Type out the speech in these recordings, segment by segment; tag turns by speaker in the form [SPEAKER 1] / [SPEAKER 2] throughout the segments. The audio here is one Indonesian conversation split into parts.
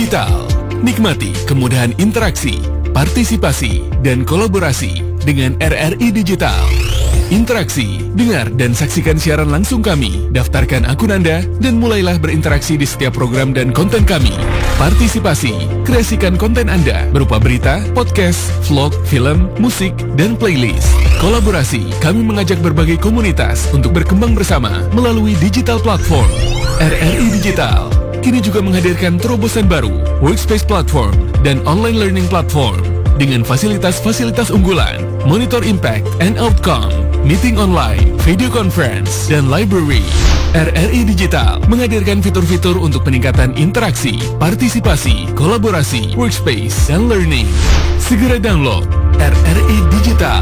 [SPEAKER 1] Digital. Nikmati kemudahan interaksi, partisipasi, dan kolaborasi dengan RRI Digital. Interaksi, dengar dan saksikan siaran langsung kami, daftarkan akun Anda, dan mulailah berinteraksi di setiap program dan konten kami. Partisipasi, kreasikan konten Anda berupa berita, podcast, vlog, film, musik, dan playlist. Kolaborasi, kami mengajak berbagai komunitas untuk berkembang bersama melalui digital platform. RRI Digital kini juga menghadirkan terobosan baru, workspace platform, dan online learning platform dengan fasilitas-fasilitas unggulan, monitor impact and outcome, meeting online, video conference, dan library. RRI Digital menghadirkan fitur-fitur untuk peningkatan interaksi, partisipasi, kolaborasi, workspace, dan learning. Segera download RRI Digital.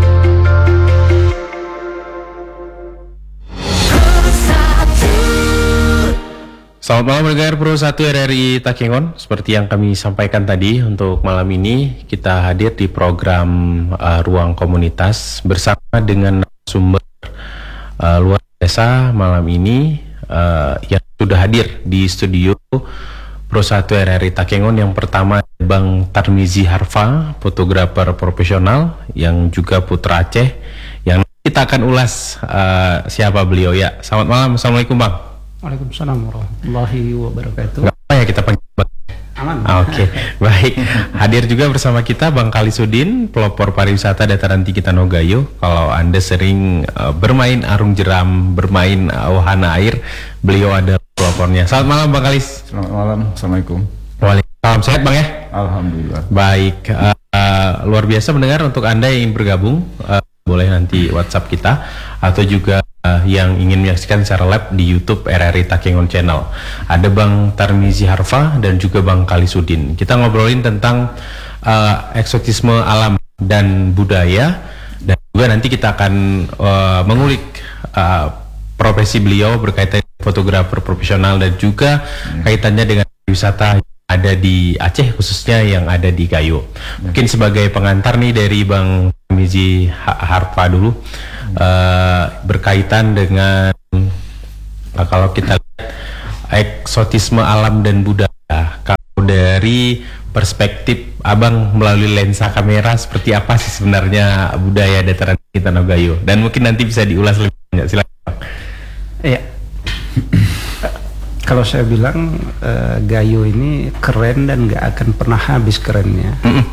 [SPEAKER 2] Selamat malam pendengar Pro 1 RRI Takengon. Seperti yang kami sampaikan tadi, untuk malam ini kita hadir di program Ruang Komunitas bersama dengan sumber luar biasa malam ini yang sudah hadir di studio Pro 1 RRI Takengon. Yang pertama Bang Tarmizi Harfa, fotografer profesional yang juga putra Aceh, yang kita akan ulas siapa beliau ya. Selamat malam, Assalamualaikum Bang.
[SPEAKER 3] Waalaikumsalam warahmatullahi wabarakatuh.
[SPEAKER 2] Nggak apa ya kita panggil Bang?
[SPEAKER 3] Aman.
[SPEAKER 2] Oke, baik. Hadir juga bersama kita Bang Kalisudin, pelopor pariwisata Dataran Tinggi Tanogayo. Kalau Anda sering bermain arung jeram, bermain wahana air, beliau ada pelopornya. Selamat malam Bang Kalis.
[SPEAKER 4] Selamat malam, Assalamualaikum.
[SPEAKER 2] Waalaikumsalam. Sehat Bang ya?
[SPEAKER 4] Alhamdulillah.
[SPEAKER 2] Baik, luar biasa mendengar. Untuk Anda yang ingin bergabung, boleh nanti WhatsApp kita, atau juga yang ingin menyaksikan secara live di YouTube RRI Takengon Channel. Ada Bang Tarmizi Harfa dan juga Bang Kalisudin. Kita ngobrolin tentang eksotisme alam dan budaya, dan juga nanti kita akan mengulik profesi beliau berkaitan fotografer profesional dan juga kaitannya dengan wisata ada di Aceh, khususnya yang ada di Gayo. Mungkin sebagai pengantar nih dari Bang Tarmizi Harfa dulu, berkaitan dengan kalau kita lihat eksotisme alam dan budaya, kalau dari perspektif Abang melalui lensa kamera, seperti apa sih sebenarnya budaya Dataran Tinggi Tanogayo? Dan mungkin nanti bisa diulas lebih banyak. Silakan.
[SPEAKER 3] Iya. Kalau saya bilang Gayo ini keren dan nggak akan pernah habis kerennya.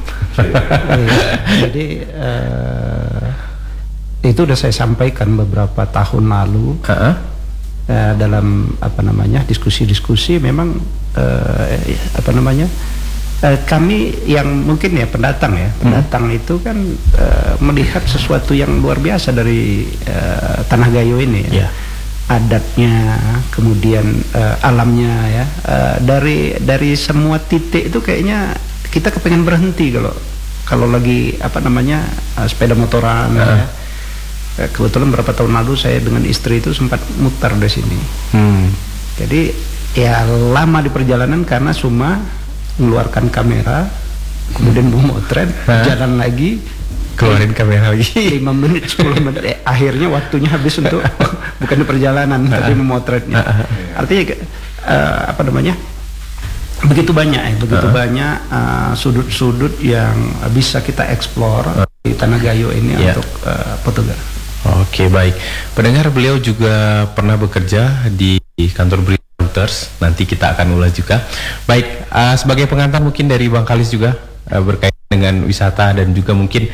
[SPEAKER 3] Jadi itu udah saya sampaikan beberapa tahun lalu dalam diskusi-diskusi. Memang kami yang mungkin ya pendatang itu kan melihat sesuatu yang luar biasa dari tanah Gayo ini ya. Adatnya, kemudian alamnya ya, dari semua titik itu kayaknya kita kepengen berhenti kalau lagi sepeda motoran ya. Kebetulan beberapa tahun lalu saya dengan istri itu sempat muter di sini. Jadi ya lama di perjalanan karena cuma mengeluarkan kamera, kemudian memotret, jalan lagi,
[SPEAKER 2] keluarin kamera lagi
[SPEAKER 3] 5 menit 10 menit akhirnya waktunya habis untuk bukan di perjalanan tapi memotretnya. Artinya begitu banyak banyak sudut-sudut yang bisa kita eksplor di Tanah Gayo ini untuk fotografi.
[SPEAKER 2] Oke, baik. Pendengar, beliau juga pernah bekerja di kantor berita Reuters. Nanti kita akan ulas juga. Baik, sebagai pengantar mungkin dari Bang Kalis juga berkaitan dengan wisata dan juga mungkin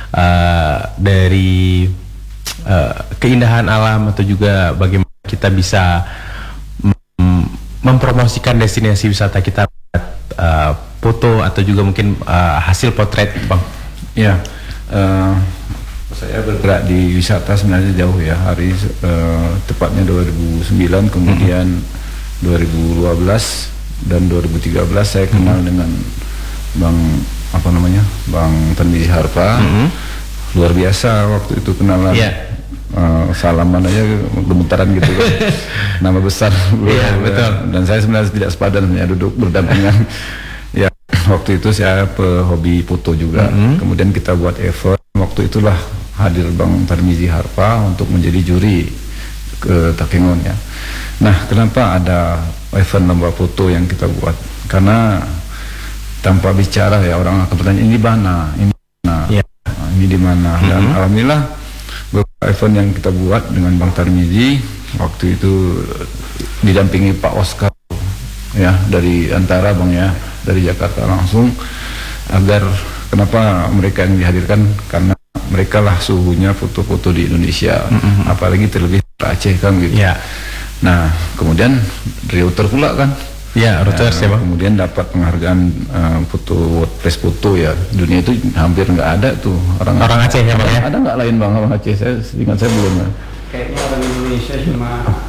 [SPEAKER 2] dari keindahan alam, atau juga bagaimana kita bisa mempromosikan destinasi wisata kita, foto atau juga mungkin hasil potret, Bang.
[SPEAKER 4] Ya, saya bergerak di wisata sebenarnya jauh ya. Tepatnya 2009, kemudian 2012 dan 2013 saya kenal dengan Bang Tarmizi Harfa. Luar biasa waktu itu kenalan. Salaman aja gemetaran gitu kan. Nama besar.
[SPEAKER 2] Betul.
[SPEAKER 4] Dan saya sebenarnya tidak sepadan duduk berdampingan. Ya, waktu itu saya hobi foto juga. Kemudian kita buat effort. Waktu itulah hadir Bang Tarmizi Harfa untuk menjadi juri ke Takengon ya. Nah, kenapa ada event lomba foto yang kita buat. Karena tanpa bicara ya orang akan bertanya ini di mana, ini di mana. Dan alhamdulillah beberapa event yang kita buat dengan Bang Tarmizi waktu itu didampingi Pak Oscar ya dari Antara Bang ya, dari Jakarta langsung, agar kenapa mereka yang dihadirkan, karena mereka lah suhunya foto-foto di Indonesia, apalagi terlebih Aceh kan gitu. Nah kemudian Reuters pula kan. Reuters ya Bang. Kemudian dapat penghargaan foto press foto ya. Dunia itu hampir nggak ada tuh orang
[SPEAKER 2] Aceh ya Bang ya.
[SPEAKER 4] Ada nggak lain Bang orang Aceh? Ingat saya belum ya.
[SPEAKER 3] Kayaknya orang Indonesia cuma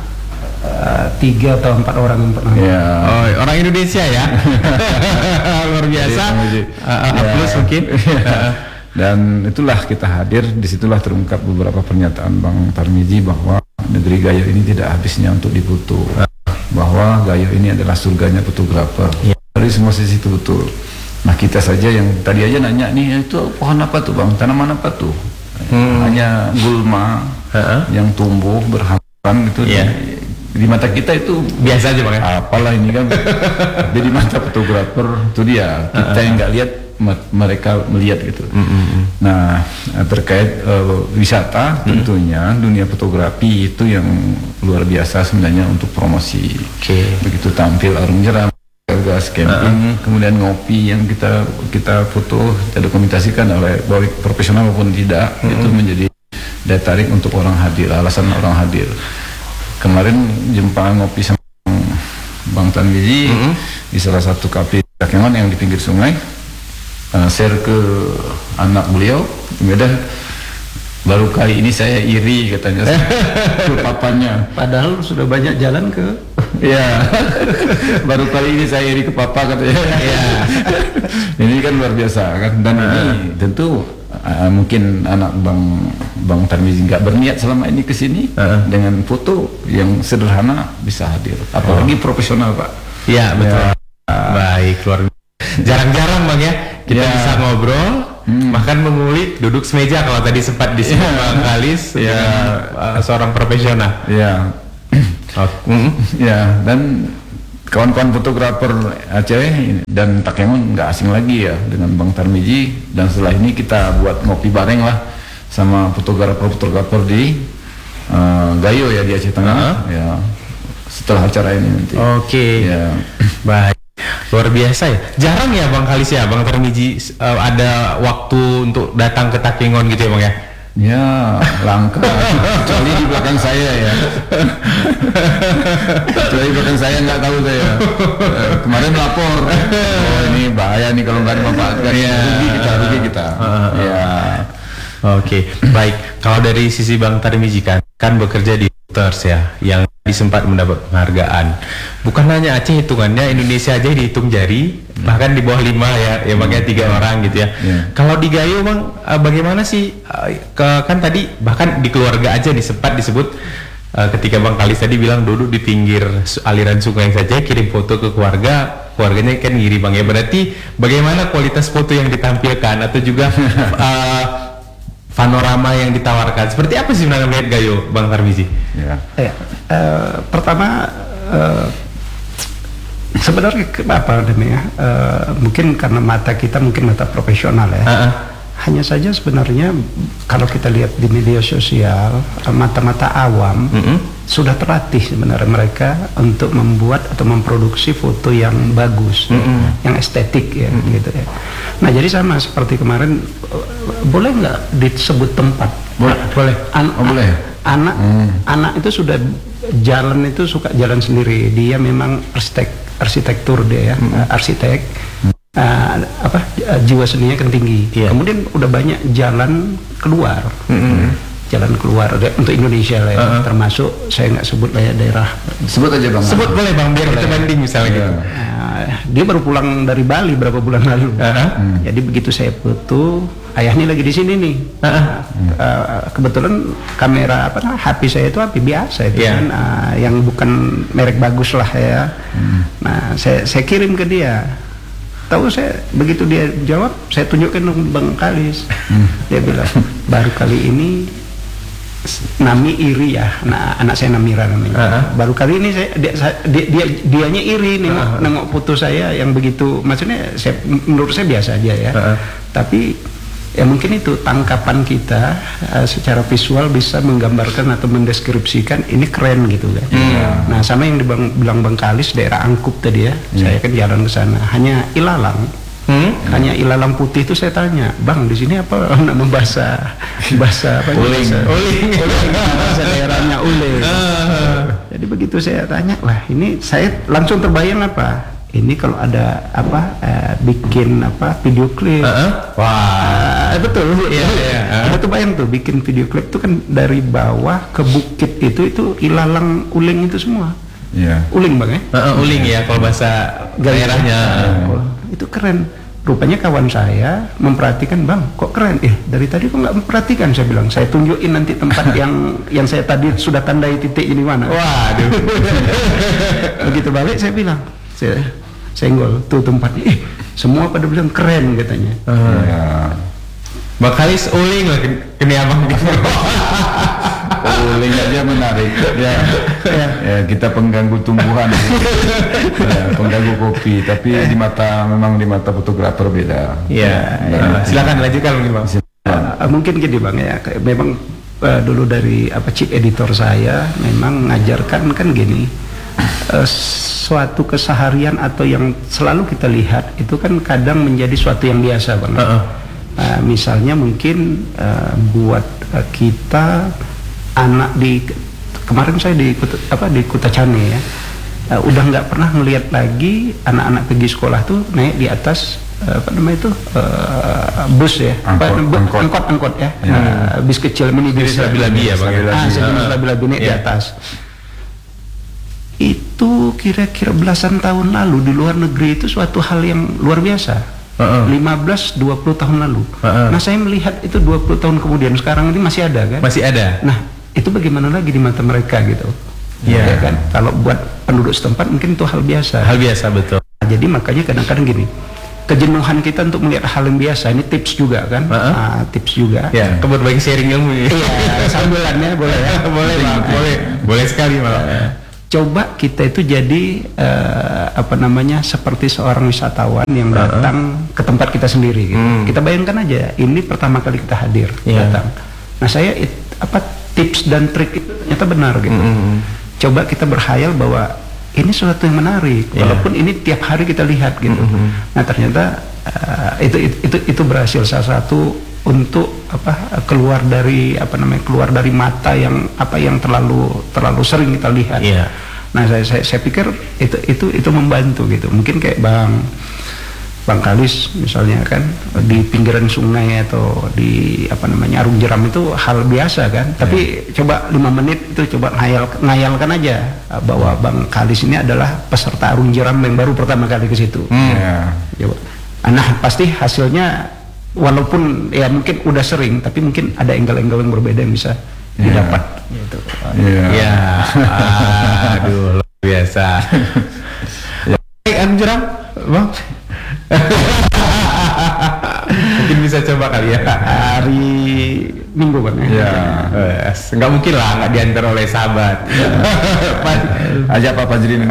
[SPEAKER 3] 3 atau 4 orang yang pernah.
[SPEAKER 2] Oh, orang Indonesia ya. Luar biasa. Plus mungkin.
[SPEAKER 4] Dan itulah kita hadir, disitulah terungkap beberapa pernyataan Bang Tarmizi bahwa negeri Gayo ini tidak habisnya untuk difoto, bahwa Gayo ini adalah surganya fotografer. Dari semua sisi itu betul. Nah kita saja yang tadi aja nanya nih, itu pohon apa tuh Bang, tanaman apa tuh? Hanya gulma yang tumbuh berhamburan gitu. Di mata kita itu
[SPEAKER 2] biasa aja Bang ya.
[SPEAKER 4] Apalah ini kan. Jadi mata fotografer itu dia, kita yang nggak lihat, mereka melihat gitu. Nah terkait wisata, tentunya dunia fotografi itu yang luar biasa sebenarnya untuk promosi. Begitu tampil arung jeram, gas camping, kemudian ngopi yang kita foto, kita dokumentasikan oleh baik profesional maupun tidak, itu menjadi daya tarik untuk orang hadir, alasan orang hadir. Kemarin jumpa ngopi sama Bang Tarmizi di salah satu kafe Takengon yang di pinggir sungai, share ke anak beliau, beda baru kali ini saya iri katanya ke papanya, padahal sudah banyak jalan ke baru kali ini saya iri ke papa katanya. Ini kan luar biasa kan, dan ini tentu mungkin anak Bang Tarmizi nggak berniat selama ini kesini dengan foto yang sederhana bisa hadir, apalagi profesional Pak.
[SPEAKER 2] Betul. Baik, luar biasa. Jarang-jarang Bang ya kita bisa ngobrol, makan mengulik, duduk semeja kalau tadi sempat disebut Bang Kalis seorang profesional.
[SPEAKER 4] Dan kawan-kawan fotografer Aceh dan Takengon nggak asing lagi ya dengan Bang Tarmizi, dan setelah ini kita buat ngopi bareng lah sama fotografer di Gayo ya, di Aceh Tengah setelah acara ini nanti.
[SPEAKER 2] Baik. Luar biasa ya. Jarang ya Bang Kalis ya, Bang Tarmizi ada waktu untuk datang ke Takengon gitu ya Bang ya?
[SPEAKER 4] Langka. Kecuali di belakang saya ya. Kecuali di belakang saya nggak tahu saya. Kemarin lapor. Oh ini bahaya nih kalau nggak dimanfaatkan. Rugi kita.
[SPEAKER 2] Baik. Kalau dari sisi Bang Tarmizi kan bekerja di Reuters ya, yang sempat mendapat penghargaan. Bukan hanya Aceh hitungannya, Indonesia aja dihitung jari, bahkan di bawah 5 ya makanya 3 orang gitu ya. Kalau di Gayo Bang, bagaimana sih? Kan tadi bahkan di keluarga aja sempat disebut ketika Bang Kalis tadi bilang duduk di pinggir aliran sungai saja, kirim foto ke keluarganya kan ngiri Bang ya. Berarti bagaimana kualitas foto yang ditampilkan atau juga panorama yang ditawarkan, seperti apa sih sebenarnya melihat Gayo Bang Tarmizi?
[SPEAKER 3] Pertama sebenarnya apa namanya, mungkin karena mata kita mungkin mata profesional ya. Hanya saja sebenarnya kalau kita lihat di media sosial, mata-mata awam sudah terlatih sebenarnya mereka untuk membuat atau memproduksi foto yang bagus, yang estetik ya, gitu ya. Nah jadi sama seperti kemarin, boleh nggak disebut tempat? Boleh. Boleh. Anak itu sudah jalan, itu suka jalan sendiri. Dia memang arsitektur dia ya, arsitek. Jiwa seninya kan tinggi. Kemudian udah banyak jalan keluar, jalan keluar untuk Indonesia lah ya. Termasuk saya nggak sebut lah ya daerah.
[SPEAKER 4] Sebut aja Bang.
[SPEAKER 2] Sebut boleh Bang, biar kita banding misalnya gitu.
[SPEAKER 3] Dia baru pulang dari Bali berapa bulan lalu. Jadi begitu saya foto, ayahnya lagi di sini nih. Kebetulan kamera HP saya itu HP biasa itu kan, yang bukan merek bagus lah ya. Nah saya kirim ke dia. Tahu saya, begitu dia jawab, saya tunjukkan Bang Kalis. Dia bilang, baru kali ini Nami iri ya, anak saya Namira namanya. Baru kali ini dianya iri nengok foto saya yang begitu, maksudnya menurut saya biasa aja ya. Tapi ya mungkin itu tangkapan kita secara visual bisa menggambarkan atau mendeskripsikan ini keren gitu kan. Nah sama yang bilang Bang Kalis daerah Angkup tadi ya, saya kan jalan ke sana, hanya ilalang. Hanya ilalang putih itu saya tanya, Bang di sini apa nama bahasa apa? Uling. Bahasa daerahnya uling. Jadi begitu saya tanya, wah ini saya langsung terbayang apa? Ini kalau ada bikin video klip.
[SPEAKER 2] Wah.
[SPEAKER 3] Betul. Iya. Itu bayang tuh bikin video klip itu kan dari bawah ke bukit itu ilalang uling itu semua.
[SPEAKER 4] Iya.
[SPEAKER 3] Uling Bang ya?
[SPEAKER 2] Uling ya kalau bahasa daerahnya.
[SPEAKER 3] Itu keren. Rupanya kawan saya memperhatikan, Bang, kok keren? Dari tadi kok nggak memperhatikan? Saya bilang, saya tunjukin nanti tempat yang saya tadi sudah tandai titik ini mana.
[SPEAKER 2] Waduh.
[SPEAKER 3] Begitu balik saya bilang, saya senggol tuh tempatnya. Semua pada bilang keren katanya.
[SPEAKER 2] Bang Kalis uling lah kini abang.
[SPEAKER 4] Uling aja menarik ya, kita pengganggu tumbuhan pengganggu kopi, tapi memang di mata fotografer beda.
[SPEAKER 2] Silakan lanjutkan Bang.
[SPEAKER 3] Mungkin gini Bang ya, memang dulu dari chief editor saya memang ngajarkan kan gini, suatu keseharian atau yang selalu kita lihat itu kan kadang menjadi suatu yang biasa Bang. Misalnya mungkin buat kita anak kemarin saya di Kutacane ya, udah nggak pernah ngelihat lagi anak-anak pergi sekolah tuh naik di atas bus ya, angkot ya, bis kecil, mini bis
[SPEAKER 2] labi-labi ya Bang.
[SPEAKER 3] Labi-labi naik di atas. Itu kira-kira belasan tahun lalu di luar negeri itu suatu hal yang luar biasa. 15-20 tahun lalu. Nah saya melihat itu 20 tahun kemudian, sekarang ini masih ada kan?
[SPEAKER 2] Masih ada.
[SPEAKER 3] Nah itu bagaimana lagi di mata mereka gitu? Ya kan? Kalau buat penduduk setempat mungkin itu hal biasa.
[SPEAKER 2] Hal biasa, betul.
[SPEAKER 3] Nah, jadi makanya kadang-kadang gini, kejenuhan kita untuk melihat hal yang biasa, ini tips juga kan? Tips juga.
[SPEAKER 2] Ya, berbagi sharing ilmu.
[SPEAKER 3] Iya, sambilannya boleh ya?
[SPEAKER 2] boleh sekali malah.
[SPEAKER 3] Coba kita itu jadi seperti seorang wisatawan yang datang ke tempat kita sendiri gitu. Kita bayangkan aja, ini pertama kali kita hadir datang. Nah saya tips dan trik itu ternyata benar gitu. Coba kita berhayal bahwa ini sesuatu yang menarik, walaupun ini tiap hari kita lihat gitu. Nah ternyata itu berhasil, salah satu untuk keluar dari mata yang terlalu sering kita lihat. Nah saya pikir itu membantu gitu. Mungkin kayak Bang Kalis misalnya kan di pinggiran sungai atau di Arung Jeram itu hal biasa kan. Tapi coba 5 menit itu coba ngayalkan aja bahwa Bang Kalis ini adalah peserta Arung Jeram yang baru pertama kali ke situ. Coba. Nah pasti hasilnya walaupun ya mungkin udah sering, tapi mungkin ada angle-angle yang berbeda yang bisa didapat gitu.
[SPEAKER 2] Aduh luar biasa. Arung Jeram Bang. Mungkin bisa coba kali ya
[SPEAKER 3] hari Minggu Bang ya.
[SPEAKER 2] Nggak mungkin lah nggak diantar oleh sahabat.
[SPEAKER 4] Ajak Pak Fajrin.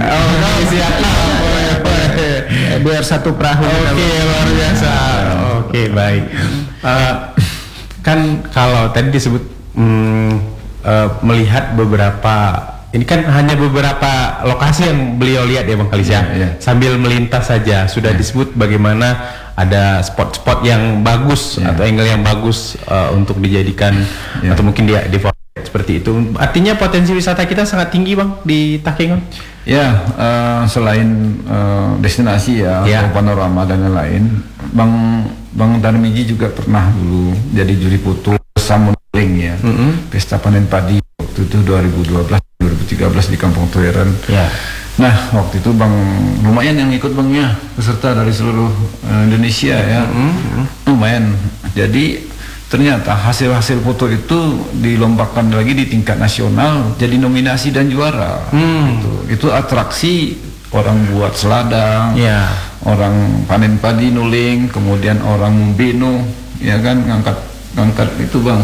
[SPEAKER 3] Biar satu perahu.
[SPEAKER 2] Oke, luar biasa. Oke, baik. Kan kalau tadi disebut melihat beberapa, ini kan hanya beberapa lokasi yang beliau lihat ya Bang Kalis ya. Sambil melintas saja sudah disebut bagaimana ada spot-spot yang bagus atau angle yang bagus untuk dijadikan atau mungkin di seperti itu. Artinya potensi wisata kita sangat tinggi Bang di Takengon.
[SPEAKER 4] Selain destinasi atau panorama dan lain-lain, Bang Darmiji juga pernah dulu jadi juri foto Samuling ya, pesta panen padi waktu itu 2012-2013 di Kampung Tueran. Nah waktu itu Bang lumayan yang ikut Bangnya, peserta dari seluruh Indonesia ya, lumayan. Jadi ternyata hasil-hasil foto itu dilombakan lagi di tingkat nasional, jadi nominasi dan juara. Itu atraksi orang buat seladang, orang panen padi nuling, kemudian orang mumbino, ya kan ngangkat itu Bang.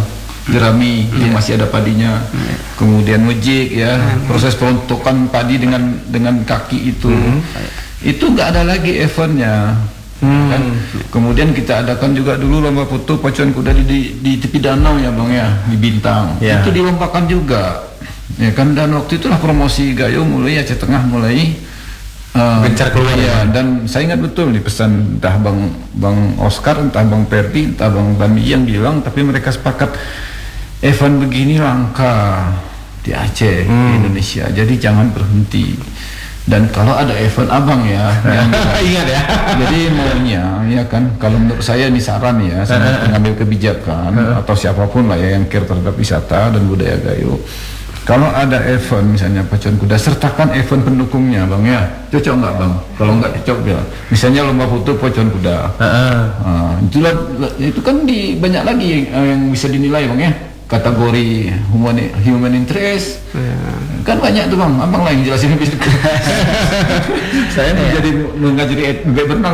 [SPEAKER 4] jerami itu masih ada padinya. Kemudian mejik ya, proses pelontokan padi dengan kaki itu nggak ada lagi eventnya. Kan? Kemudian kita adakan juga dulu lomba foto pacuan kuda di tepi danau ya bang ya, di Bintang. Itu dilombakan juga ya kan, dan waktu itulah promosi Gayo mulai Aceh Tengah mulai
[SPEAKER 2] gencar keluar
[SPEAKER 4] ya. Dan saya ingat betul di pesan entah bang Oscar, entah bang Perdi, entah bang Bami yang bilang, tapi mereka sepakat event begini langka di Aceh, di Indonesia, jadi jangan berhenti. Dan kalau ada event abang ya,
[SPEAKER 2] ingat ya.
[SPEAKER 4] Jadi maunya ya kan, kalau menurut saya ini saran ya, sama pengambil kebijakan atau siapapun lah ya yang care terhadap wisata dan budaya Gayo. Kalau ada event misalnya pacuan kuda, sertakan event pendukungnya bang ya. Cocok nggak bang? Kalau nggak cocok bilang, misalnya lomba foto pacuan kuda. Itulah, itu kan banyak lagi yang bisa dinilai bang ya. Kategori human interest kan banyak tuh bang, abang lah yang jelasin lebih dekat. Saya menjadi mengajari berenang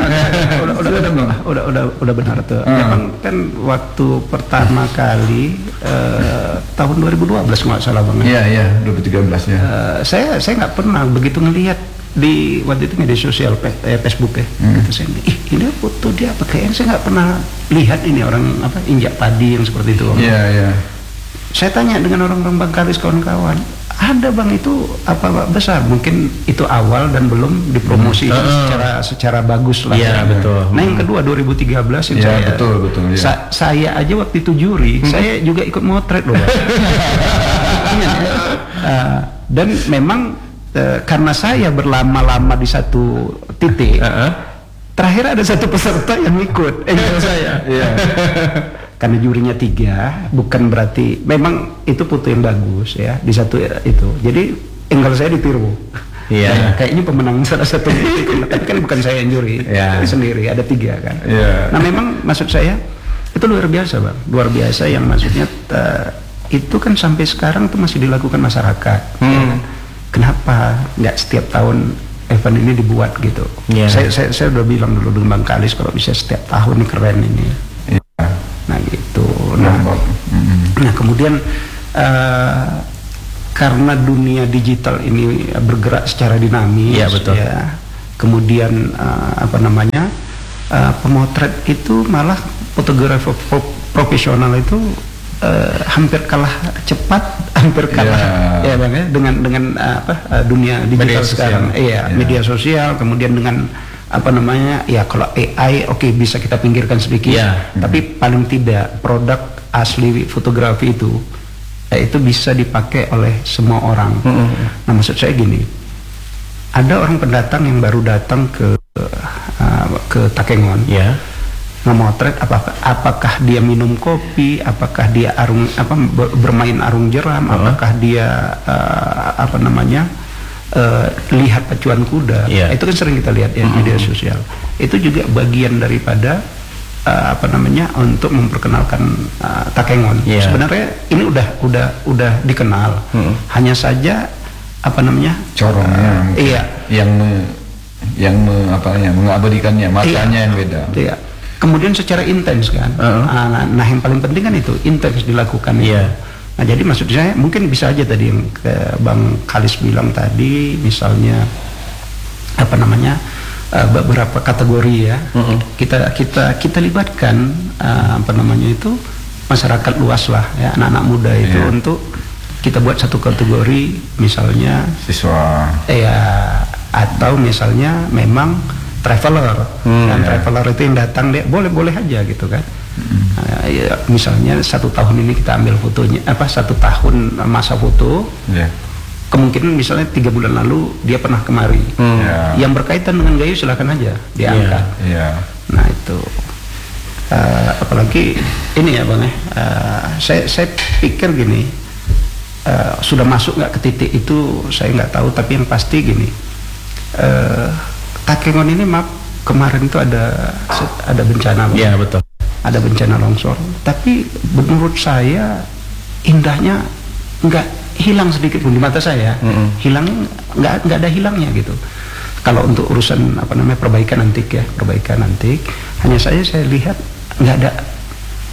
[SPEAKER 3] udah benar tuh. Memang kan waktu pertama kali tahun 2012 nggak salah bang.
[SPEAKER 4] Iya 2013 ya.
[SPEAKER 3] Saya nggak pernah begitu ngelihat di waktu itu media sosial Facebook ya. Gitu saya, ini foto dia apa, kayaknya saya nggak pernah lihat ini orang injak padi yang seperti itu.
[SPEAKER 4] Iya.
[SPEAKER 3] Saya tanya dengan orang-orang Bangkalis kawan-kawan, ada bang itu apa besar? Mungkin itu awal dan belum dipromosi secara bagus lah.
[SPEAKER 2] Iya betul.
[SPEAKER 3] Nah yang kedua 2013 itu
[SPEAKER 4] betul. Ya.
[SPEAKER 3] Saya aja waktu itu juri, saya juga ikut motret loh. Dan memang karena saya berlama-lama di satu titik, terakhir ada satu peserta yang ikut saya. Karena jurinya 3, bukan berarti memang itu foto yang bagus ya di satu itu. Jadi angle saya ditiru. Kayaknya pemenang salah satu titik, tapi kan bukan saya yang juri, sendiri ada 3 kan. Nah memang maksud saya itu luar biasa bang, luar biasa yang maksudnya itu kan sampai sekarang tuh masih dilakukan masyarakat. Kenapa nggak setiap tahun event ini dibuat gitu? Saya udah bilang dulu dengan Bang Kalis kalau bisa setiap tahun, ini keren ini. Nah gitu. Nah kemudian karena dunia digital ini bergerak secara dinamis, ya. Kemudian pemotret itu malah fotografer profesional itu hampir kalah cepat, hampir kalah ya bang ya dengan dunia digital media sekarang. Media sosial, kemudian dengan ya kalau AI bisa kita pinggirkan sedikit, tapi paling tidak produk asli fotografi itu bisa dipakai oleh semua orang. Nah maksud saya gini, ada orang pendatang yang baru datang ke Takengon, ngemotret apakah dia minum kopi, apakah dia bermain arung jeram, apakah dia lihat pacuan kuda. Itu kan sering kita lihat ya di media sosial. Itu juga bagian daripada untuk memperkenalkan Takengon. Sebenarnya ini udah dikenal. Hanya saja
[SPEAKER 4] corongnya yang mengabadikannya, matanya yang beda.
[SPEAKER 3] Kemudian secara intens kan. Nah yang paling penting kan itu intens dilakukan. Nah jadi maksud saya mungkin bisa aja tadi yang Bang Kalis bilang tadi, misalnya beberapa kategori ya. Kita libatkan masyarakat luas lah ya, anak-anak muda itu untuk kita buat satu kategori, misalnya
[SPEAKER 4] siswa
[SPEAKER 3] atau misalnya memang traveler. Dan traveler itu yang datang dia boleh aja gitu kan. Misalnya 1 tahun ini kita ambil fotonya 1 tahun masa foto. Kemungkinan misalnya 3 bulan lalu dia pernah kemari. Yang berkaitan dengan Gayo silakan aja diangkat. Nah itu apalagi ini ya bang saya pikir gini, sudah masuk nggak ke titik itu saya nggak tahu, tapi yang pasti gini, Takengon ini kemarin itu ada bencana.
[SPEAKER 2] Betul.
[SPEAKER 3] Ada bencana longsor, tapi menurut saya indahnya nggak hilang sedikit pun di mata saya. Hilangnya nggak ada hilangnya gitu. Kalau untuk urusan perbaikan antik, hanya saya lihat nggak ada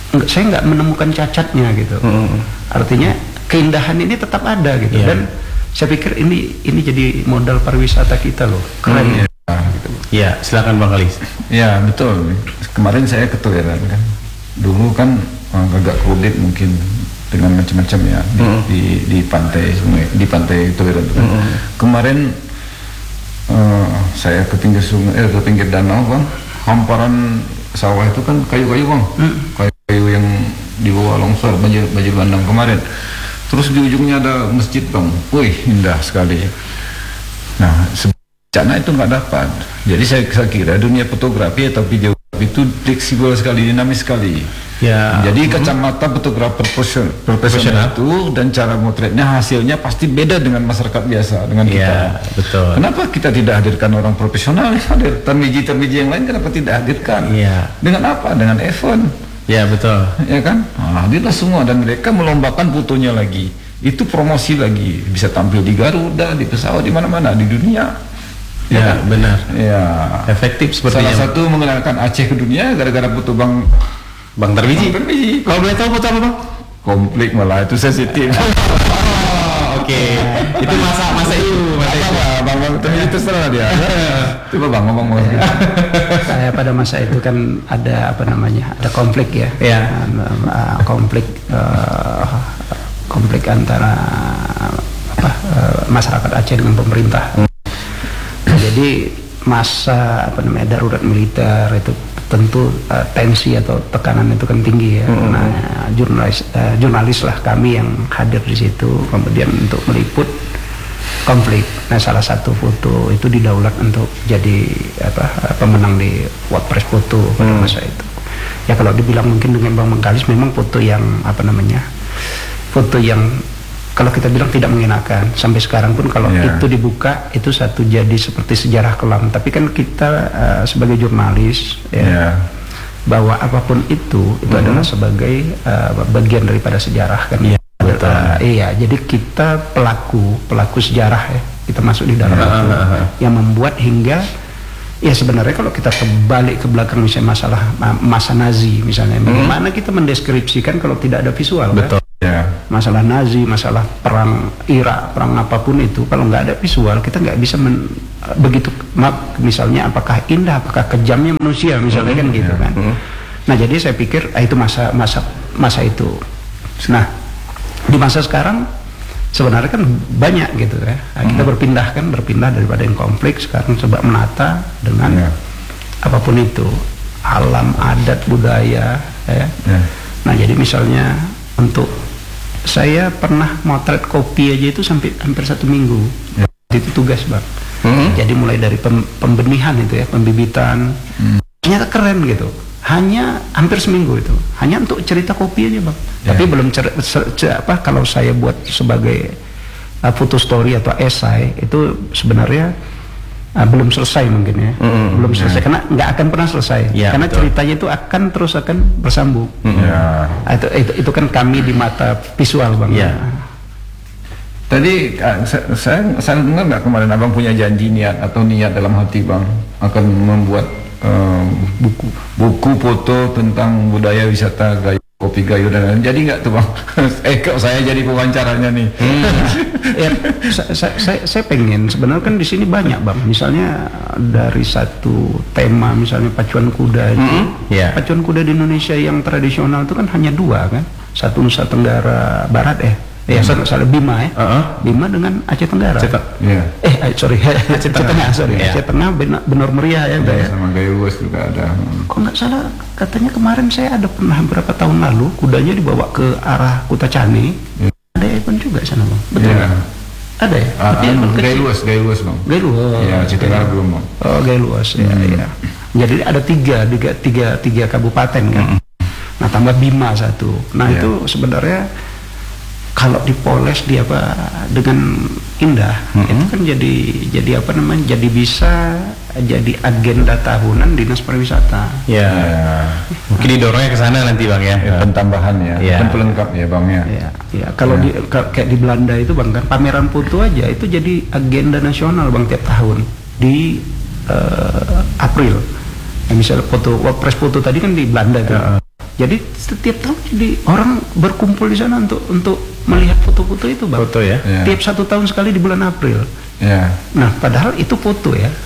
[SPEAKER 3] saya nggak menemukan cacatnya gitu. Artinya keindahan ini tetap ada gitu. Dan saya pikir ini jadi modal pariwisata kita loh, keren.
[SPEAKER 2] Gitu. Ya, silakan Bang Kalis.
[SPEAKER 4] Ya betul. Kemarin saya ke Toleran kan. Dulu kan agak kredit mungkin dengan macam-macam ya di pantai sungai, di pantai Toleran. Kemarin saya ke pinggir sungai, ke pinggir danau bang, hamparan sawah itu kan kayu-kayu bang, kayu yang di bawah longsor banjir bandang kemarin. Terus di ujungnya ada masjid bang, wih indah sekali. Nah bencana itu nggak dapat. Jadi saya kira dunia fotografi atau videografi itu fleksibel sekali, dinamis sekali. Ya. Jadi kacamata fotografer profesional itu dan cara motretnya hasilnya pasti beda dengan masyarakat biasa, dengan kita.
[SPEAKER 2] Ya, betul.
[SPEAKER 4] Kenapa kita tidak hadirkan orang profesional? Hadir termiji yang lain kenapa tidak hadirkan?
[SPEAKER 2] Ya.
[SPEAKER 4] Dengan apa? Dengan iPhone.
[SPEAKER 2] Ya betul.
[SPEAKER 4] Ya kan? Hadirlah semua dan mereka melombakan fotonya lagi. Itu promosi lagi. Bisa tampil di Garuda, di pesawat, di mana-mana di dunia.
[SPEAKER 2] Ya kan? Benar.
[SPEAKER 4] Ya.
[SPEAKER 2] Efektif sepertinya.
[SPEAKER 4] Salah satu mengenalkan Aceh ke dunia gara-gara foto Bang Tarmizi.
[SPEAKER 2] Kalau boleh tahu foto apa Bang?
[SPEAKER 4] Konflik malah itu sensitif.
[SPEAKER 2] Oke. Itu masa itu.
[SPEAKER 4] Bang Tarmizi itu serah dia. Coba Bang ngomong.
[SPEAKER 3] Saya pada masa itu kan ada ada konflik ya. Konflik antara masyarakat Aceh dengan pemerintah. Jadi masa darurat militer itu tentu tensi atau tekanan itu kan tinggi ya. Nah, jurnalis lah kami yang hadir di situ kemudian untuk meliput konflik. Nah, salah satu foto itu didaulat untuk jadi pemenang di WordPress foto pada masa itu. Ya kalau dibilang mungkin dengan Bang Mengkalis memang foto yang foto yang kalau kita bilang tidak mengenakan. Sampai sekarang pun kalau itu dibuka itu jadi seperti sejarah kelam. Tapi kan kita sebagai jurnalis bahwa apapun itu adalah sebagai bagian daripada sejarah kan. Iya, jadi kita pelaku sejarah ya. Kita masuk di dalam itu yang membuat hingga ya sebenarnya kalau kita kebalik ke belakang misalnya masa Nazi misalnya, bagaimana kita mendeskripsikan kalau tidak ada visual?
[SPEAKER 2] Betul.
[SPEAKER 3] Kan? Masalah Nazi, masalah perang Irak, perang apapun itu, kalau nggak ada visual kita nggak bisa begitu misalnya apakah indah, apakah kejamnya manusia misalnya kan gitu kan. Nah jadi saya pikir itu masa itu. Nah di masa sekarang sebenarnya kan banyak gitu ya. Nah, kita berpindah daripada yang konflik sekarang coba menata dengan apapun itu, alam, adat, budaya ya. Nah jadi misalnya untuk saya pernah motret kopi aja itu sampai hampir 1 minggu. Itu tugas Bang. Jadi mulai dari pembenihan itu ya, pembibitan, ternyata keren gitu. Hanya hampir seminggu itu, hanya untuk cerita kopi aja Bang. Tapi belum kalau saya buat sebagai foto story atau esai itu sebenarnya belum selesai mungkin ya. Belum selesai karena nggak akan pernah selesai. Karena betul. Ceritanya itu akan bersambung. Itu kan kami di mata visual Bang.
[SPEAKER 4] Tadi saya dengar nggak kemarin Abang punya janji niat dalam hati Bang akan membuat buku foto tentang budaya wisata Gayo, kopi Gayo dan lain-lain. Jadi nggak tuh Bang? Kok saya jadi pewawancaranya nih?
[SPEAKER 3] Ya, saya pengen sebenarnya kan di sini banyak Bang. Misalnya dari satu tema misalnya pacuan kuda itu, pacuan kuda di Indonesia yang tradisional itu kan hanya 2 kan, satu Nusa Tenggara Barat salah Bima ya, Bima dengan Aceh Tenggara. Aceh Tengah, Aceh Tengah Benor Meriah ya.
[SPEAKER 4] Sama Gayo Luas juga ada.
[SPEAKER 3] Kok nggak salah katanya kemarin saya ada pernah beberapa tahun lalu kudanya dibawa ke arah Kuta Cane. Ada pun juga sana Bang. Betul. Ada ya?
[SPEAKER 4] Gayo Luas Bang.
[SPEAKER 3] Gayo Luas.
[SPEAKER 4] Ya, Aceh Tenggara belum Bang.
[SPEAKER 3] Oh, Gayo Luas ya. Jadi ada tiga kabupaten kan. Nah tambah Bima 1. Nah itu sebenarnya kalau dipoles dengan indah itu kan jadi bisa jadi agenda tahunan Dinas Pariwisata.
[SPEAKER 2] Mungkin didorongnya ke sana nanti Bang ya.
[SPEAKER 4] Pentambahan dan pelengkap ya Bang ya.
[SPEAKER 3] Kalau kayak di Belanda itu Bang kan pameran foto aja itu jadi agenda nasional Bang tiap tahun di April. Misalnya WordPress foto tadi kan di Belanda tuh. Jadi setiap tahun jadi orang berkumpul di sana untuk melihat foto-foto itu, Bang.
[SPEAKER 2] Foto ya.
[SPEAKER 3] Tiap 1 tahun sekali di bulan April.
[SPEAKER 4] Ya.
[SPEAKER 3] Nah, padahal itu foto ya.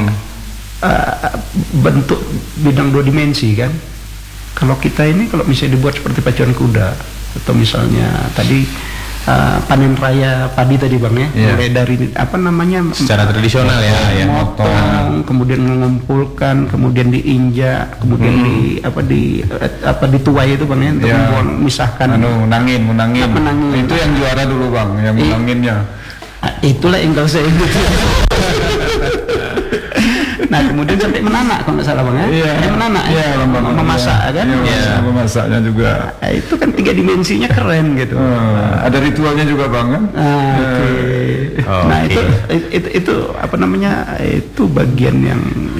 [SPEAKER 3] Bentuk bidang 2 dimensi kan. Kalau kita ini kalau misalnya dibuat seperti pacuan kuda atau misalnya tadi panen raya padi tadi, Bang ya. Mulai dari apa namanya?
[SPEAKER 2] Secara tradisional ya,
[SPEAKER 3] motong, kemudian mengumpulkan, kemudian diinjak, kemudian dituai itu, Bang ya, untuk membuang, misahkan.
[SPEAKER 4] Menangin. Itu yang juara dulu, Bang, yang menanginnya.
[SPEAKER 3] Itulah yang kau saya itu. Nah, kemudian sampai menanak kalau nggak salah, Bang ya. Menanak memasak kan.
[SPEAKER 4] Memasaknya juga.
[SPEAKER 3] Nah, itu kan 3 dimensinya keren gitu.
[SPEAKER 4] Ada ritualnya juga, Bang kan.
[SPEAKER 3] Nah, itu apa namanya? Itu bagian yang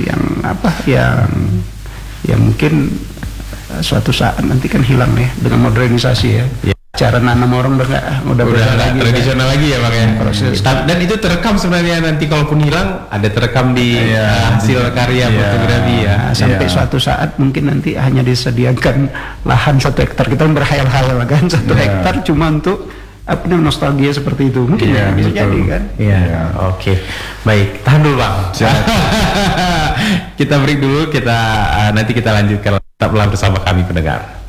[SPEAKER 3] mungkin suatu saat nanti kan hilang ya dengan modernisasi ya. Cara nanam orang udah lagi,
[SPEAKER 2] tradisional lagi ya, Bang ya. Dan itu terekam sebenarnya, nanti kalaupun hilang ada terekam di hasil karya fotografi ya.
[SPEAKER 3] Sampai suatu saat mungkin nanti hanya disediakan lahan 1 hektar, kita berhayal-hayal kan 1 hektar cuma untuk nostalgia seperti itu, mungkin bisa jadi kan.
[SPEAKER 2] Oke. Baik, tahan dulu, Bang. Kita break dulu, nanti kita lanjutkan, tetaplah bersama kami pendengar.